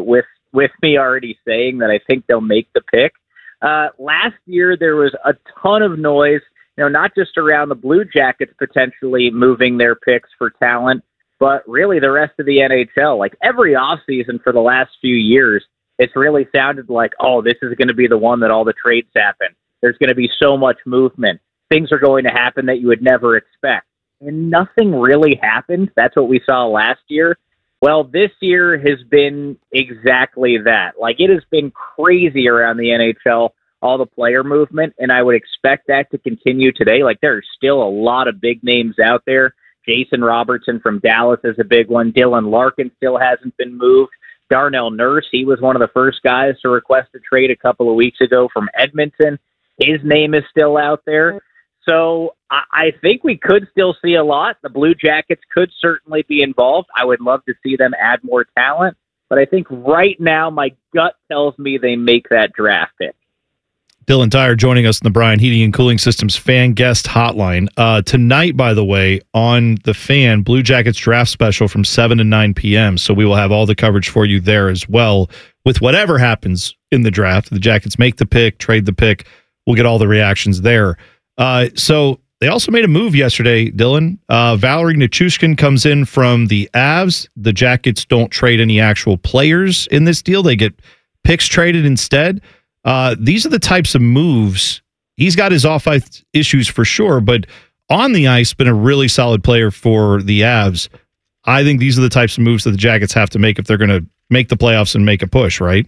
with me already saying that I think they'll make the pick. Last year, there was a ton of noise, not just around the Blue Jackets potentially moving their picks for talent, but really the rest of the NHL. Like every offseason for the last few years, it's really sounded like, oh, this is going to be the one that all the trades happen. There's going to be so much movement. Things are going to happen that you would never expect. And nothing really happened. That's what we saw last year. Well, this year has been exactly that. Like, it has been crazy around the NHL, all the player movement, and I would expect that to continue today. Like, there are still a lot of big names out there. Jason Robertson from Dallas is a big one. Dylan Larkin still hasn't been moved. Darnell Nurse, he was one of the first guys to request a trade a couple of weeks ago from Edmonton. His name is still out there. So I think we could still see a lot. The Blue Jackets could certainly be involved. I would love to see them add more talent. But I think right now my gut tells me they make that draft pick. Dylan Dyer joining us in the Brian Heating and Cooling Systems fan guest hotline. Tonight, by the way, on the Fan, Blue Jackets draft special from 7 to 9 p.m. So we will have all the coverage for you there as well. With whatever happens in the draft, the Jackets make the pick, trade the pick. We'll get all the reactions there. So they also made a move yesterday, Dylan. Valerie Nichushkin comes in from the Avs. The Jackets don't trade any actual players in this deal. They get picks traded instead. These are the types of moves. He's got his off-ice issues for sure, but on the ice, been a really solid player for the Avs. I think these are the types of moves that the Jackets have to make if they're going to make the playoffs and make a push, right?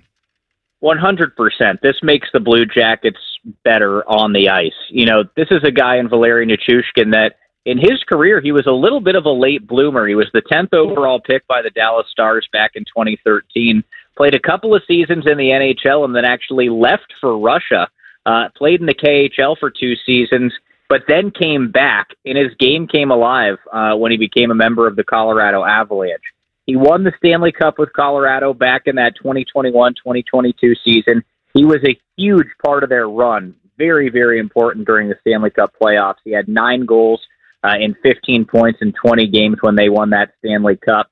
100%. This makes the Blue Jackets better on the ice. This is a guy in Valeri Nichushkin that in his career, he was a little bit of a late bloomer. He was the 10th overall pick by the Dallas Stars back in 2013, played a couple of seasons in the NHL and then actually left for Russia, played in the KHL for 2 seasons, but then came back and his game came alive when he became a member of the Colorado Avalanche. He won the Stanley Cup with Colorado back in that 2021-2022 season. He was a huge part of their run, very, very important during the Stanley Cup playoffs. He had 9 goals in 15 points in 20 games when they won that Stanley Cup.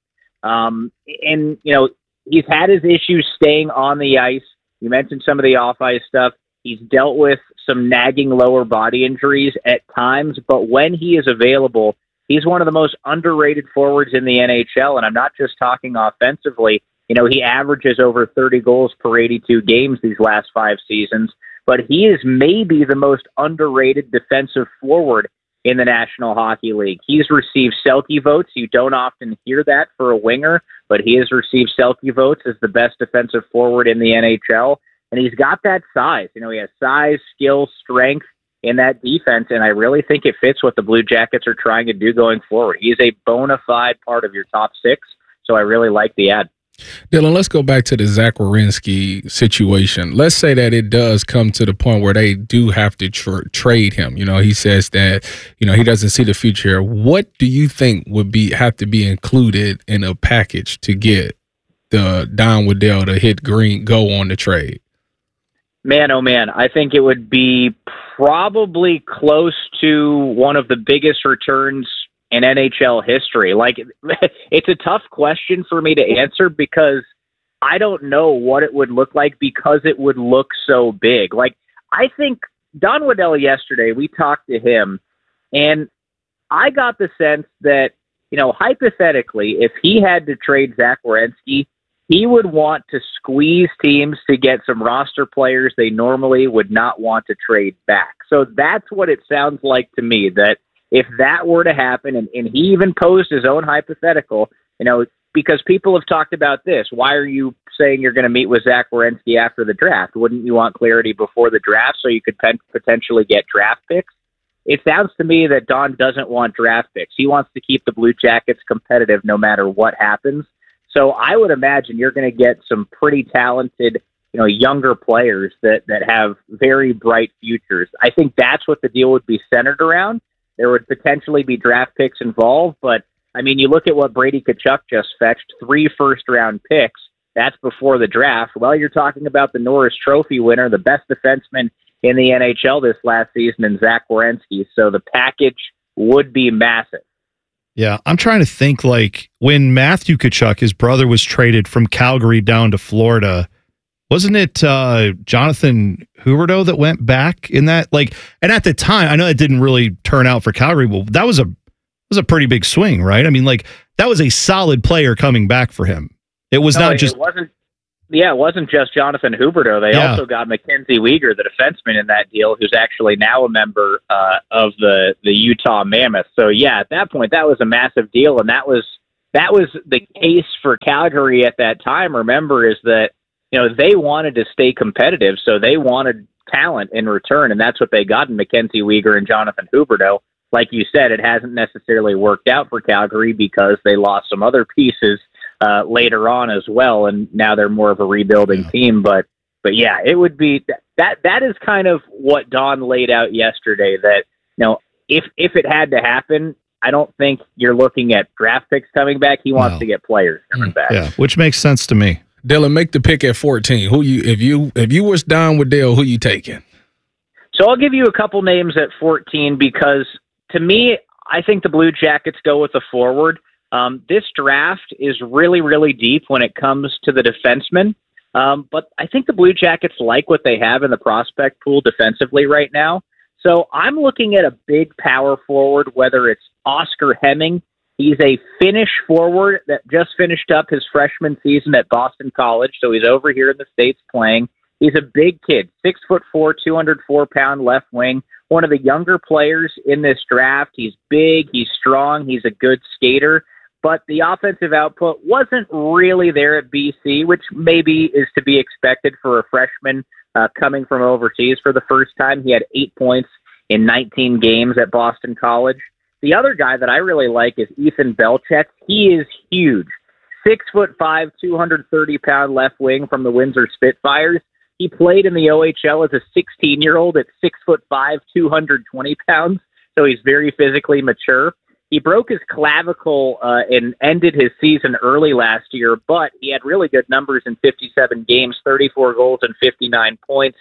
He's had his issues staying on the ice. You mentioned some of the off-ice stuff. He's dealt with some nagging lower body injuries at times, but when he is available, he's one of the most underrated forwards in the NHL, and I'm not just talking offensively. He averages over 30 goals per 82 games these last 5 seasons, but he is maybe the most underrated defensive forward in the National Hockey League. He's received Selke votes. You don't often hear that for a winger, but he has received Selke votes as the best defensive forward in the NHL, and he's got that size. He has size, skill, strength in that defense, and I really think it fits what the Blue Jackets are trying to do going forward. He is a bona fide part of your top 6, so I really like the ad. Dylan, let's go back to the Zach Werenski situation. Let's say that it does come to the point where they do have to trade him. He says that, he doesn't see the future. What do you think would have to be included in a package to get the Don Waddell to hit go on the trade? Man, oh man, I think it would be probably close to one of the biggest returns in NHL history. Like, it's a tough question for me to answer because I don't know what it would look like because it would look so big. Like, I think Don Waddell yesterday, we talked to him, and I got the sense that, hypothetically, if he had to trade Zach Werenski, he would want to squeeze teams to get some roster players they normally would not want to trade back. So that's what it sounds like to me, that if that were to happen, and he even posed his own hypothetical, because people have talked about this. Why are you saying you're going to meet with Zach Werenski after the draft? Wouldn't you want clarity before the draft so you could potentially get draft picks? It sounds to me that Don doesn't want draft picks. He wants to keep the Blue Jackets competitive no matter what happens. So I would imagine you're going to get some pretty talented, younger players that have very bright futures. I think that's what the deal would be centered around. There would potentially be draft picks involved, but you look at what Brady Tkachuk just fetched, 3 first-round picks. That's before the draft. Well, you're talking about the Norris Trophy winner, the best defenseman in the NHL this last season, in Zach Werenski. So the package would be massive. Yeah, I'm trying to think, like, when Matthew Tkachuk, his brother, was traded from Calgary down to Florida, wasn't it Jonathan Huberdeau that went back in that? Like, and at the time, I know it didn't really turn out for Calgary, but that was a pretty big swing, right? I mean, like, that was a solid player coming back for him. It was not just... It wasn't just Jonathan Huberdeau. They also got Mackenzie Weegar, the defenseman in that deal, who's actually now a member of the Utah Mammoth. So, yeah, at that point, that was a massive deal, and that was the case for Calgary at that time. Remember, is that they wanted to stay competitive, so they wanted talent in return, and that's what they got in Mackenzie Weegar and Jonathan Huberdeau. Like you said, it hasn't necessarily worked out for Calgary because they lost some other pieces later on as well, and now they're more of a rebuilding team. But yeah, it would be that is kind of what Don laid out yesterday. That if it had to happen, I don't think you're looking at draft picks coming back. He wants to get players coming back. Yeah, which makes sense to me. Dylan, make the pick at 14. If you was down with Dale, who you taking? So I'll give you a couple names at 14 because to me, I think the Blue Jackets go with the forward. This draft is really, really deep when it comes to the defensemen. But I think the Blue Jackets like what they have in the prospect pool defensively right now. So I'm looking at a big power forward, whether it's Oscar Hemming. He's a Finnish forward that just finished up his freshman season at Boston College. So he's over here in the States playing. He's a big kid, 6'4", 204-pound left wing. One of the younger players in this draft. He's big, he's strong, he's a good skater. But the offensive output wasn't really there at BC, which maybe is to be expected for a freshman coming from overseas for the first time. He had 8 points in 19 games at Boston College. The other guy that I really like is Ethan Belcheck. He is huge. 6'5", 230-pound left wing from the Windsor Spitfires. He played in the OHL as a 16-year-old at 6'5", 220 pounds, so he's very physically mature. He broke his clavicle and ended his season early last year, but he had really good numbers in 57 games, 34 goals and 59 points.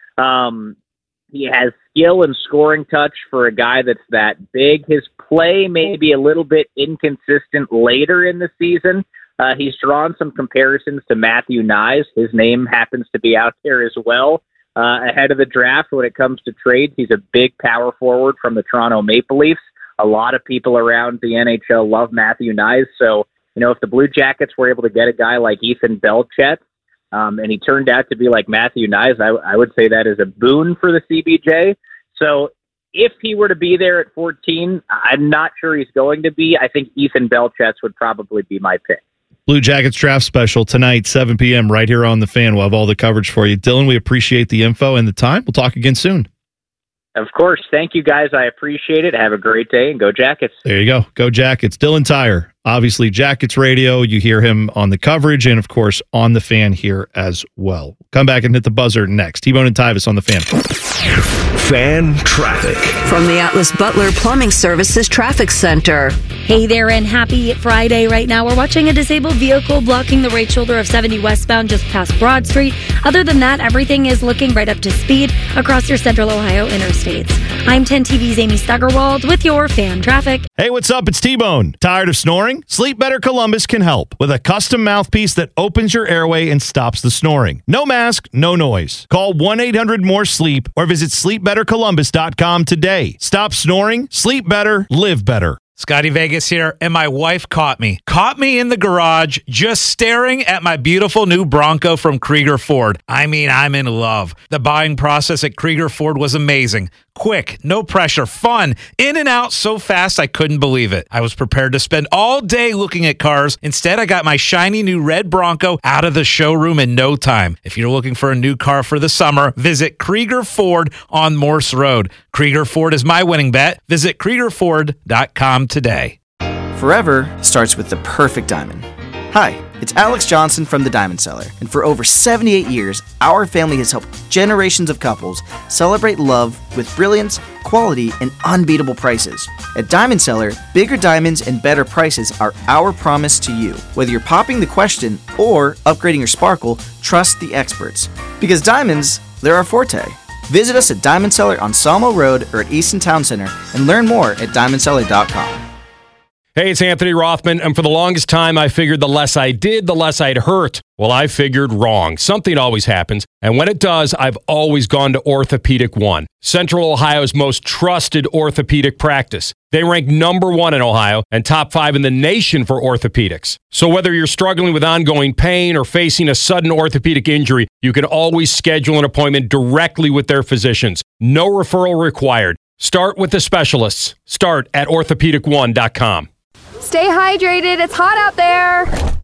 He has skill and scoring touch for a guy that's that big. His play may be a little bit inconsistent later in the season. He's drawn some comparisons to Matthew Nyes. His name happens to be out there as well. Ahead of the draft when it comes to trades, he's a big power forward from the Toronto Maple Leafs. A lot of people around the NHL love Matthew Nyes. So, if the Blue Jackets were able to get a guy like Ethan Belcheck, and he turned out to be like Matthew Nyes, I would say that is a boon for the CBJ. So if he were to be there at 14, I'm not sure he's going to be. I think Ethan Belcheck would probably be my pick. Blue Jackets draft special tonight, 7 p.m. right here on The Fan. We'll have all the coverage for you. Dylan, we appreciate the info and the time. We'll talk again soon. Of course. Thank you, guys. I appreciate it. Have a great day, and go Jackets. There you go. Go Jackets. Dylan Tyre, obviously Jackets Radio. You hear him on the coverage and, of course, on The Fan here as well. Come back and hit the buzzer next. T-Bone and Tyvis on The Fan. Fan traffic. From the Atlas Butler Plumbing Services Traffic Center. Hey there, and happy Friday. Right now, we're watching a disabled vehicle blocking the right shoulder of 70 westbound just past Broad Street. Other than that, everything is looking right up to speed across your Central Ohio interstates. I'm 10 TV's Amy Stuggerwald with your fan traffic. Hey, what's up? It's T-Bone. Tired of snoring? Sleep Better Columbus can help with a custom mouthpiece that opens your airway and stops the snoring. No mask, no noise. Call 1-800-MORE-SLEEP or visit sleepbettercolumbus.com today. Stop snoring, sleep better, live better. Scotty Vegas here, and my wife caught me in the garage just staring at my beautiful new Bronco from Krieger Ford. I mean, I'm in love. The buying process at Krieger Ford was amazing. Quick, no pressure, fun, in and out so fast I couldn't believe it. I was prepared to spend all day looking at cars. Instead, I got my shiny new red Bronco out of the showroom in no time. If you're looking for a new car for the summer, visit Krieger Ford on Morse Road. Krieger Ford is my winning bet. Visit KriegerFord.com today. Forever starts with the perfect diamond. Hi, it's Alex Johnson from The Diamond Seller, and for over 78 years, our family has helped generations of couples celebrate love with brilliance, quality, and unbeatable prices. At Diamond Seller, bigger diamonds and better prices are our promise to you. Whether you're popping the question or upgrading your sparkle, trust the experts. Because diamonds, they're our forte. Visit us at Diamond Seller on Sawmill Road or at Easton Town Center and learn more at diamondseller.com. Hey, it's Anthony Rothman, and for the longest time, I figured the less I did, the less I'd hurt. Well, I figured wrong. Something always happens, and when it does, I've always gone to Orthopedic One, Central Ohio's most trusted orthopedic practice. They rank number 1 in Ohio and top 5 in the nation for orthopedics. So whether you're struggling with ongoing pain or facing a sudden orthopedic injury, you can always schedule an appointment directly with their physicians. No referral required. Start with the specialists. Start at orthopedic1.com. Stay hydrated. It's hot out there.